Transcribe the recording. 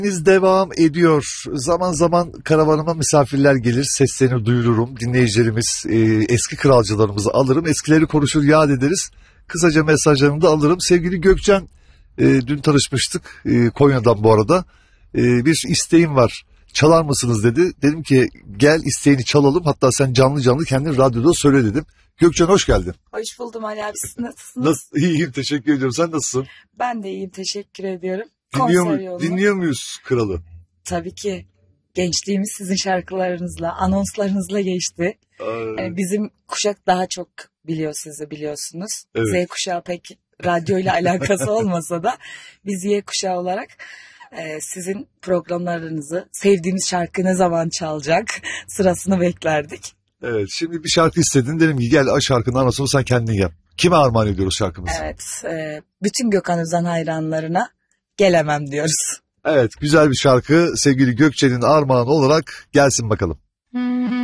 Devam ediyor. Zaman zaman karavanıma misafirler gelir, seslerini duyururum. Dinleyicilerimiz, eski kralcılarımızı alırım. Eskileri konuşur, yad ederiz. Kısaca mesajlarını da alırım. Sevgili Gökçen, dün tanışmıştık Konya'dan bu arada. Bir isteğim var. Çalar mısınız dedi. Dedim ki gel isteğini çalalım. Hatta sen canlı canlı kendin radyoda söyle dedim. Gökçen hoş geldin. Hoş buldum Ali abi. Siz nasılsınız? İyiyim, teşekkür ediyorum. Sen nasılsın? Ben de iyiyim, teşekkür ediyorum. Dinliyor muyuz Kralı? Tabii ki. Gençliğimiz sizin şarkılarınızla, anonslarınızla geçti. Yani bizim kuşak daha çok biliyor sizi, biliyorsunuz. Evet. Z kuşağı pek radyoyla alakası olmasa da biz Y kuşağı olarak sizin programlarınızı, sevdiğimiz şarkı ne zaman çalacak sırasını beklerdik. Evet, şimdi bir şarkı istedin, dedim ki gel şarkının anonsunu sen kendin yap. Kime armağan ediyoruz şarkımızı? Evet, bütün Gökhan Özen hayranlarına gelemem diyoruz. Evet, güzel bir şarkı sevgili Gökçen'in armağanı olarak gelsin bakalım.